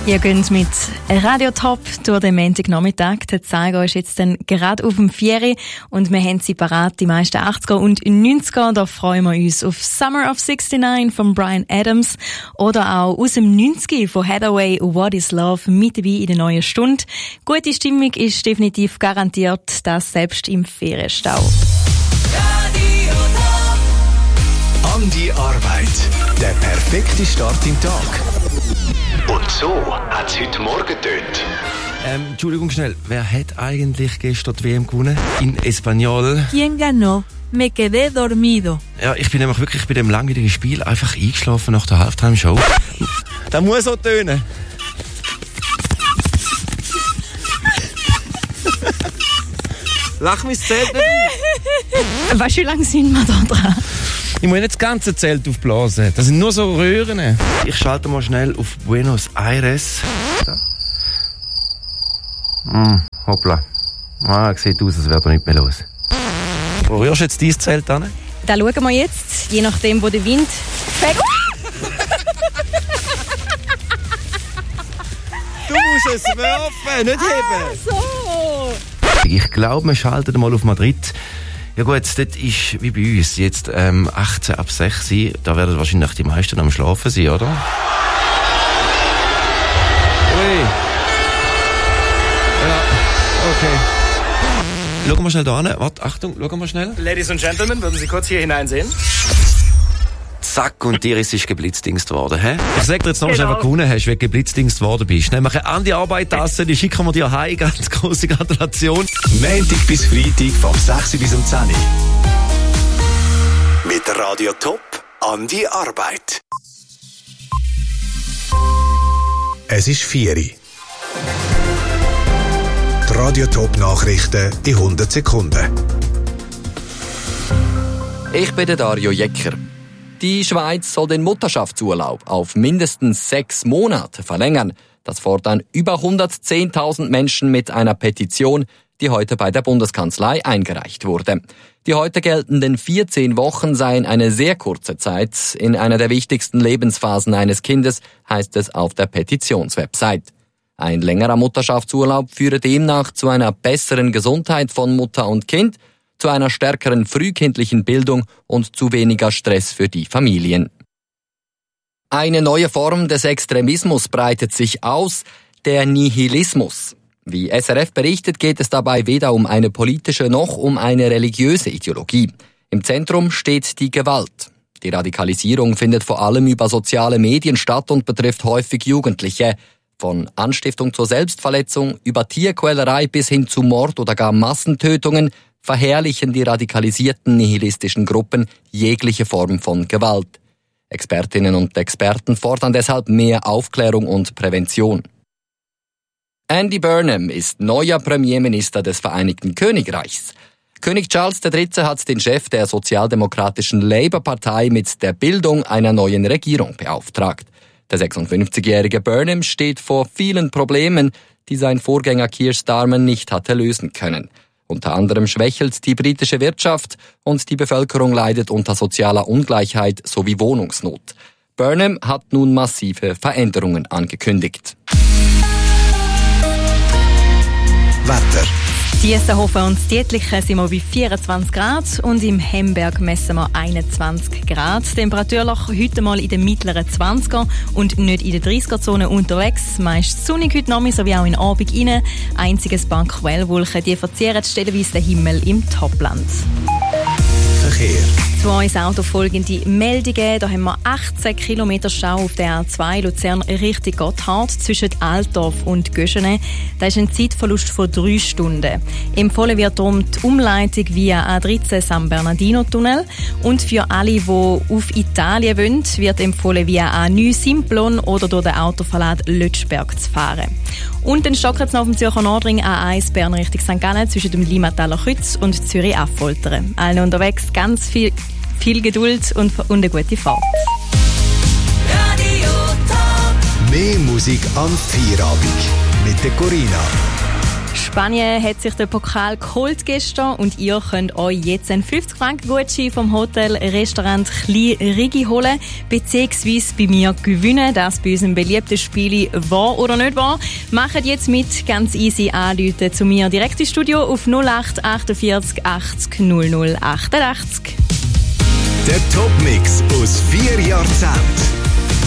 Ihr geht mit Radio Top durch den Montagnachmittag. Der Zeiger ist jetzt dann gerade auf dem 4 und wir haben sie parat, die meisten 80er und 90er. Da freuen wir uns auf Summer of 69 von Bryan Adams oder auch aus dem 90 von Hathaway What is Love mit dabei in der neuen Stunde. Gute Stimmung ist definitiv garantiert, das selbst im Ferienstau. Radio Top. An die Arbeit. Der perfekte Start im Tag. Und so hat es heute Morgen getönt. Entschuldigung schnell, wer hat eigentlich gestern die WM gewonnen? In Espanol. ¿Quién ganó? Me quedé dormido. Ja, ich bin nämlich wirklich bei dem langweiligen Spiel einfach eingeschlafen nach der Halftime-Show. Das muss so tönen. Lach mich das Zelt nicht auf. Weißt du, wie lange sind wir da dran? Ich muss nicht das ganze Zelt aufblasen. Das sind nur so Röhren. Ich schalte mal schnell auf Buenos Aires. Hoppla. Sieht aus, als wäre da nicht mehr los. Wo rührst du jetzt dein Zelt an? Da schauen wir jetzt, je nachdem, wo der Wind fegt. Du musst es werfen, nicht heben. So. Ich glaube, wir schalten mal auf Madrid. Ja gut, dort ist wie bei uns jetzt 18 ab 6 Uhr. Da werden wahrscheinlich die meisten am Schlafen sein, oder? Ui. Ja, okay. Schauen wir schnell da hin. Warte, Achtung, schauen wir schnell. Ladies and Gentlemen, würden Sie kurz hier hineinsehen? Zack, und dir ist geblitzdingst worden, hä? Ich sag dir jetzt noch, wer gewonnen hast, wenn du geblitzdingst worden bist. Nämlich an die Arbeit-Tasse, die schicken wir dir heim. Ganz grosse Gratulation. Montag bis Freitag vom 6 bis um 10 Uhr. Mit Radio Top an die Arbeit. Es ist 4 Uhr. Die Radio Top Nachrichten in 100 Sekunden. Ich bin der Dario Jecker. Die Schweiz soll den Mutterschaftsurlaub auf mindestens 6 Monate verlängern. Das fordern über 110.000 Menschen mit einer Petition, die heute bei der Bundeskanzlei eingereicht wurde. Die heute geltenden 14 Wochen seien eine sehr kurze Zeit in einer der wichtigsten Lebensphasen eines Kindes, heißt es auf der Petitionswebsite. Ein längerer Mutterschaftsurlaub führe demnach zu einer besseren Gesundheit von Mutter und Kind, zu einer stärkeren frühkindlichen Bildung und zu weniger Stress für die Familien. Eine neue Form des Extremismus breitet sich aus, der Nihilismus. Wie SRF berichtet, geht es dabei weder um eine politische noch um eine religiöse Ideologie. Im Zentrum steht die Gewalt. Die Radikalisierung findet vor allem über soziale Medien statt und betrifft häufig Jugendliche. Von Anstiftung zur Selbstverletzung über Tierquälerei bis hin zu Mord oder gar Massentötungen verherrlichen die radikalisierten nihilistischen Gruppen jegliche Form von Gewalt. Expertinnen und Experten fordern deshalb mehr Aufklärung und Prävention. Andy Burnham ist neuer Premierminister des Vereinigten Königreichs. König Charles III. Hat den Chef der sozialdemokratischen Labour-Partei mit der Bildung einer neuen Regierung beauftragt. Der 56-jährige Burnham steht vor vielen Problemen, die sein Vorgänger Keir Starmer nicht hatte lösen können. Unter anderem schwächelt die britische Wirtschaft und die Bevölkerung leidet unter sozialer Ungleichheit sowie Wohnungsnot. Burnham hat nun massive Veränderungen angekündigt. Wetter. Diessenhofen und Dietliken sind wir bei 24 Grad und im Hemberg messen wir 21 Grad. Temperatur lag heute mal in den mittleren 20er und nicht in der 30er-Zone unterwegs. Meist sonnig heute Nachmittag sowie auch in den Abend rein. Einziges paar Quellwolken, die verzieren stellenweise den Himmel im Topland. Verkehr. 2 autofolgende Meldungen. Da haben wir 18 Kilometer Stau auf der A2 Luzern Richtung Gotthard zwischen Altdorf und Göschene. Das ist ein Zeitverlust von 3 Stunden. Empfohlen wird darum die Umleitung via A13 San Bernardino Tunnel. Und für alle, die auf Italien wollen, wird empfohlen via A9 Simplon oder durch den Autoverlad Lötschberg zu fahren. Und dann stockert es noch auf dem Zürcher Nordring A1 Bern Richtung St. Gallen zwischen dem Limmataler Kreuz und Zürich-Affoltern. Allen unterwegs ganz viel Geduld und eine gute Fahrt. Mehr Musik am Feierabend mit der Corinna. Spanien hat sich den Pokal geholt gestern und ihr könnt euch jetzt einen 50-Franken-Gutschein vom Hotel Restaurant Klein Rigi holen, beziehungsweise bei mir gewinnen, das bei unserem beliebten Spiel «Wahr oder nicht wahr». Macht jetzt mit, ganz easy anrufen zu mir direkt ins Studio auf 08 48 80 00 88. Der Top-Mix aus 4 Jahrzehnten.